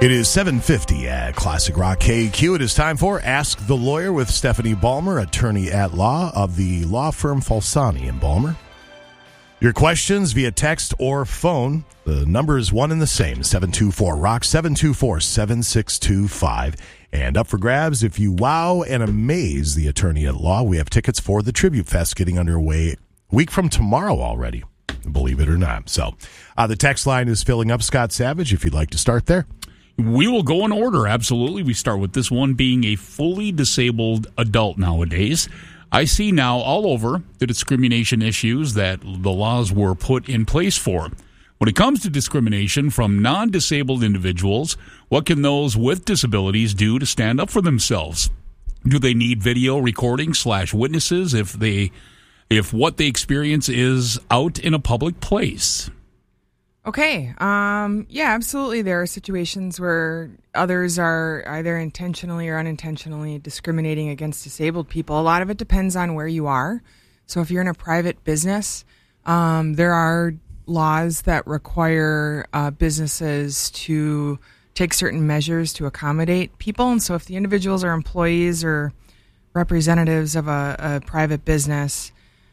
It is 7:50 at Classic Rock KQ. It is time for Ask the Lawyer with Stephanie Balmer, attorney at law of the law firm Falsani and Balmer. Your questions via text or phone. The number is one and the same, 724-ROCK, 724-7625. And up for grabs, if you wow and amaze the attorney at law, we have tickets for the Tribute Fest getting underway a week from tomorrow already, believe it or not. So the text line is filling up. Scott Savage, if you'd like to start there. We will go in order, absolutely. We start with this one being a fully disabled adult nowadays. I see now all over the discrimination issues that the laws were put in place for. When it comes to discrimination from non-disabled individuals, what can those with disabilities do to stand up for themselves? Do they need video recording / witnesses if what they experience is out in a public place? Okay. Yeah, absolutely. There are situations where others are either intentionally or unintentionally discriminating against disabled people. A lot of it depends on where you are. So if you're in a private business, there are laws that require businesses to take certain measures to accommodate people. And so if the individuals are employees or representatives of a private business,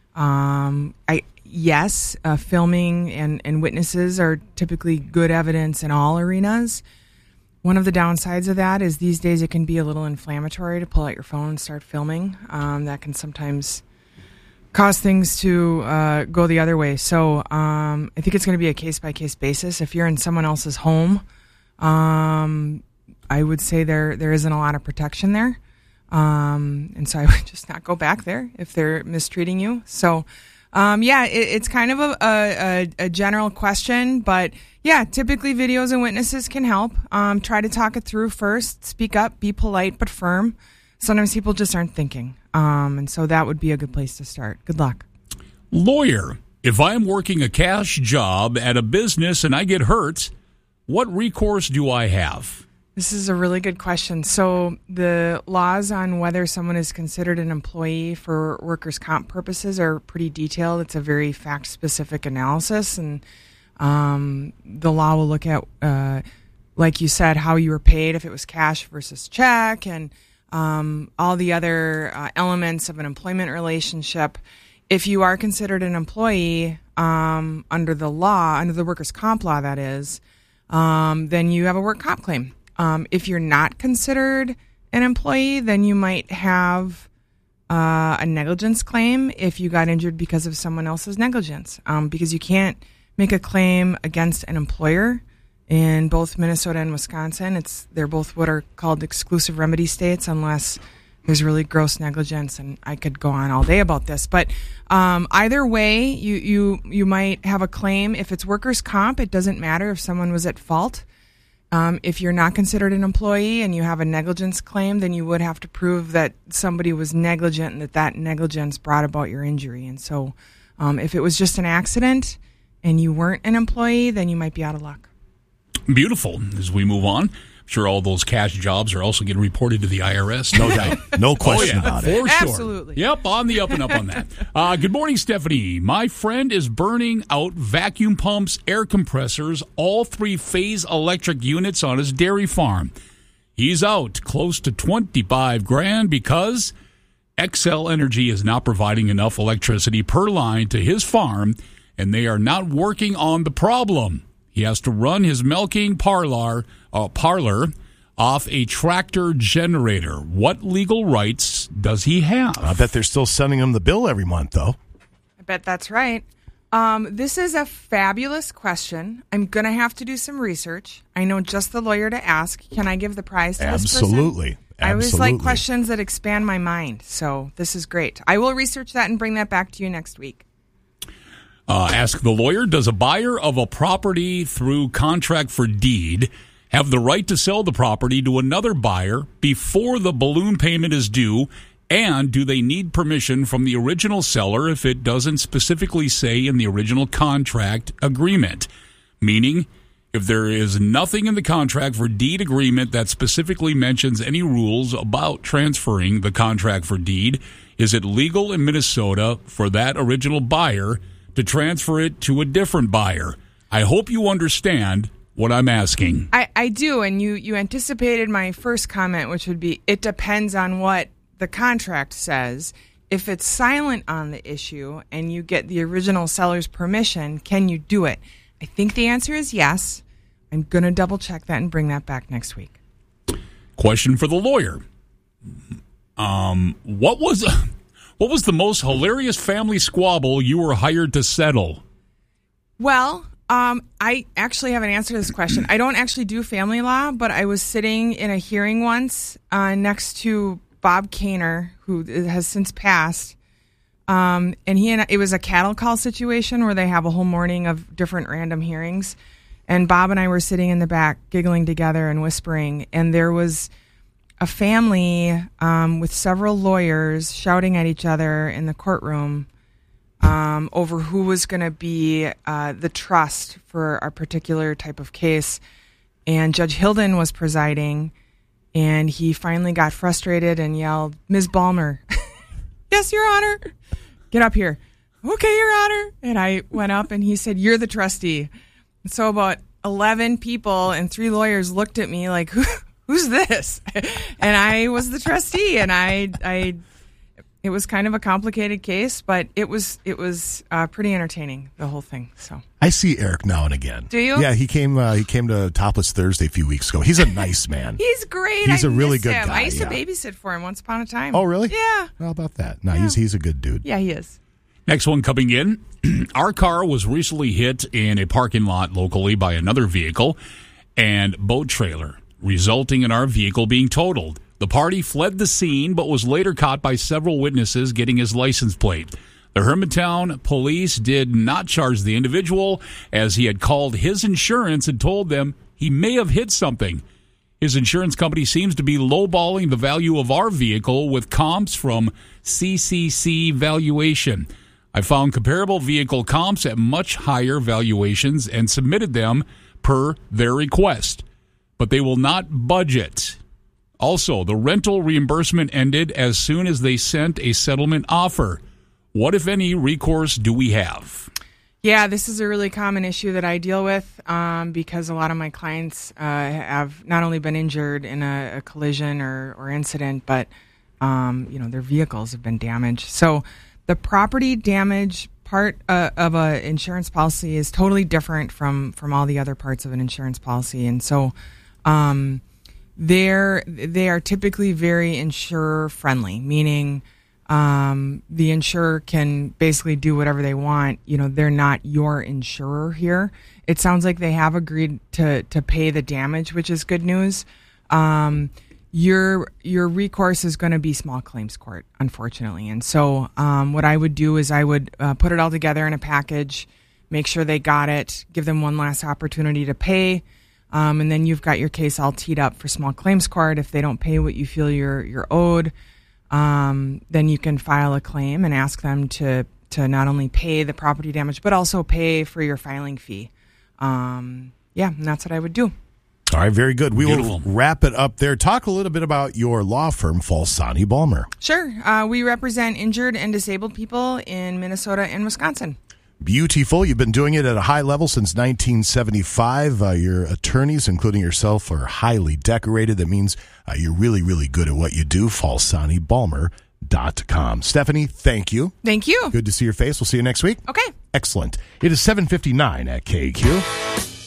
Yes, filming and witnesses are typically good evidence in all arenas. One of the downsides of that is these days it can be a little inflammatory to pull out your phone and start filming. That can sometimes cause things to go the other way. So I think it's going to be a case-by-case basis. If you're in someone else's home, I would say there isn't a lot of protection there. And so I would just not go back there if they're mistreating you. So it's kind of a general question, but yeah, typically videos and witnesses can help. Try to talk it through first, speak up, be polite but firm. Sometimes people just aren't thinking. And so that would be a good place to start. Good luck. Lawyer, if I'm working a cash job at a business and I get hurt, what recourse do I have? This is a really good question. So the laws on whether someone is considered an employee for workers' comp purposes are pretty detailed. It's a very fact-specific analysis, and the law will look at, like you said, how you were paid, if it was cash versus check, and all the other elements of an employment relationship. If you are considered an employee under the law, under the workers' comp law, that is, then you have a work comp claim. If you're not considered an employee, then you might have a negligence claim if you got injured because of someone else's negligence, because you can't make a claim against an employer in both Minnesota and Wisconsin. They're both what are called exclusive remedy states unless there's really gross negligence, and I could go on all day about this. But either way, you might have a claim. If it's workers' comp, it doesn't matter if someone was at fault. If you're not considered an employee and you have a negligence claim, then you would have to prove that somebody was negligent and that negligence brought about your injury. And so if it was just an accident and you weren't an employee, then you might be out of luck. Beautiful. As we move on, I'm sure all those cash jobs are also getting reported to the IRS. No doubt. No question about it. For sure. Absolutely. Yep, on the up and up on that. Good morning, Stephanie. My friend is burning out vacuum pumps, air compressors, all 3-phase electric units on his dairy farm. He's out close to $25,000 because Xcel Energy is not providing enough electricity per line to his farm, and they are not working on the problem. He has to run his milking parlor off a tractor generator. What legal rights does he have? I bet they're still sending him the bill every month, though. I bet that's right. This is a fabulous question. I'm going to have to do some research. I know just the lawyer to ask. Can I give the prize to this person? Absolutely. I always like questions that expand my mind, so this is great. I will research that and bring that back to you next week. Ask the lawyer, does a buyer of a property through contract for deed have the right to sell the property to another buyer before the balloon payment is due? And do they need permission from the original seller if it doesn't specifically say in the original contract agreement? Meaning, if there is nothing in the contract for deed agreement that specifically mentions any rules about transferring the contract for deed, is it legal in Minnesota for that original buyer to transfer it to a different buyer? I hope you understand what I'm asking? I do, and you anticipated my first comment, which would be, it depends on what the contract says. If it's silent on the issue and you get the original seller's permission, can you do it? I think the answer is yes. I'm going to double check that and bring that back next week. Question for the lawyer. What was the most hilarious family squabble you were hired to settle? Well, I actually have an answer to this question. I don't actually do family law, but I was sitting in a hearing once next to Bob Kaner, who has since passed. And it was a cattle call situation where they have a whole morning of different random hearings. And Bob and I were sitting in the back giggling together and whispering. And there was a family with several lawyers shouting at each other in the courtroom over who was going to be the trust for a particular type of case. And Judge Hilden was presiding, and he finally got frustrated and yelled, "Ms. Balmer." "Yes, Your Honor." "Get up here." "Okay, Your Honor." And I went up, and he said, "You're the trustee." And so about 11 people and 3 lawyers looked at me like, who's this? And I was the trustee, and it was kind of a complicated case, but it was pretty entertaining, the whole thing. So I see Eric now and again. Do you? Yeah, he came to Topless Thursday a few weeks ago. He's a nice man. He's great. He's a really miss good him. guy. I used to babysit for him once upon a time. Oh, really? Yeah. How about that? No, Yeah. he's a good dude. Yeah, he is. Next one coming in. Our car was recently hit in a parking lot locally by another vehicle and boat trailer, resulting in our vehicle being totaled. The party fled the scene, but was later caught by several witnesses getting his license plate. The Hermantown police did not charge the individual, as he had called his insurance and told them he may have hit something. His insurance company seems to be lowballing the value of our vehicle with comps from CCC Valuation. I found comparable vehicle comps at much higher valuations and submitted them per their request, but they will not budget. Also, the rental reimbursement ended as soon as they sent a settlement offer. What, if any, recourse do we have? Yeah, this is a really common issue that I deal with because a lot of my clients have not only been injured in a collision or incident, but their vehicles have been damaged. So the property damage part of an insurance policy is totally different from all the other parts of an insurance policy, and so they are typically very insurer friendly, meaning the insurer can basically do whatever they want. They're not your insurer here. It sounds like they have agreed to pay the damage, which is good news. Your recourse is going to be small claims court, unfortunately. And so what I would do is I would put it all together in a package, make sure they got it, give them one last opportunity to pay, and then you've got your case all teed up for small claims court. If they don't pay what you feel you're owed, then you can file a claim and ask them to not only pay the property damage, but also pay for your filing fee. And that's what I would do. All right, very good. We Beautiful. will wrap it up there. Talk a little bit about your law firm, Falsani Balmer. Sure. We represent injured and disabled people in Minnesota and Wisconsin. Beautiful. You've been doing it at a high level since 1975. Your attorneys, including yourself, are highly decorated. That means you're really, really good at what you do. FalsaniBalmer.com. Stephanie, thank you. Thank you. Good to see your face. We'll see you next week. Okay. Excellent. It is 7:59 at KQ.